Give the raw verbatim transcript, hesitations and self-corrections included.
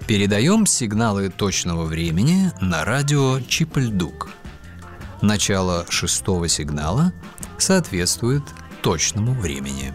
Передаем сигналы точного времени на радио Чип-Ль-Дук. Начало шестого сигнала соответствует точному времени.